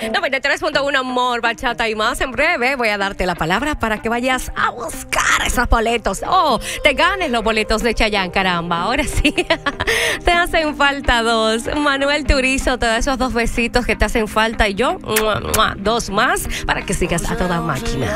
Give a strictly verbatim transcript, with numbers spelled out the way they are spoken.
noventa y tres punto uno amor, bachata y más. En breve voy a darte la palabra para que vayas a buscar esos boletos. Oh, te ganes los boletos de Chayanne, caramba. Ahora sí, te hacen falta dos. Manuel Turizo te da esos dos besitos que te hacen falta y yo, mua, mua, dos más para que sigas a toda máquina.